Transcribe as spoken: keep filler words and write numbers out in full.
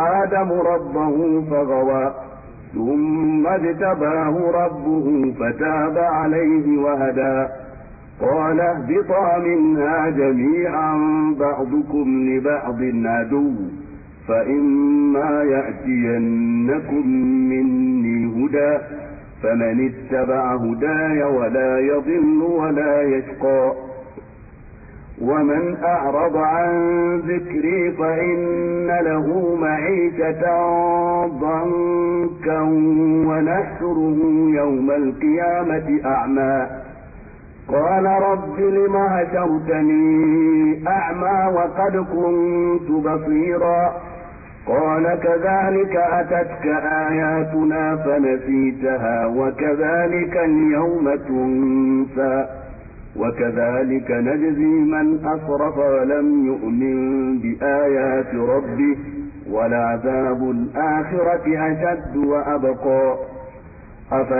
آدم ربه فغوى ثم اجتباه ربه فتاب عليه وهدى قال اهبطا منها جميعا بعضكم لبعض عدو فإما يأتينكم مني هدى فمن اتبع هداي ولا يضل ولا يشقى ومن أعرض عن ذكري فإن له معيشة ضنكا ونحشره يوم القيامة أعمى قال رب لم حشرتني أعمى وقد كنت بصيرا قال كذلك أتتك آياتنا فنسيتها وكذلك اليوم تنسى وكذلك نجزي من أسرف ولم يؤمن بآيات ربه ولعذاب الآخرة أشد وأبقى